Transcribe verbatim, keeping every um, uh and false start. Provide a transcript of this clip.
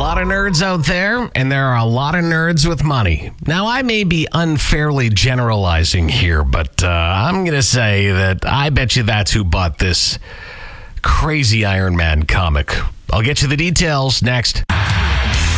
lot of nerds out there, and there are a lot of nerds with money. Now, I may be unfairly generalizing here, but uh, I'm going to say that I bet you that's who bought this crazy Iron Man comic. I'll get you the details next.